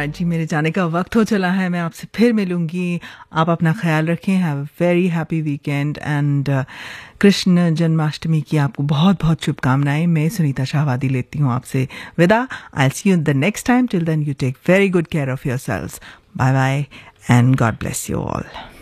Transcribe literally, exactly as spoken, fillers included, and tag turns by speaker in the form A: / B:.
A: Right जी, मेरे जाने का वक्त हो चला है. मैं आपसे फिर मिलूंगी. आप अपना ख्याल रखें. Have a very happy weekend and Krishna Janmashtami की आपको बहुत बहुत शुभकामनाएं. मैं सुनीता शाहवादी लेती हूँ आपसे विदा. आई सी you the next time. Till then you take very good care of yourselves. Bye bye and God bless you all.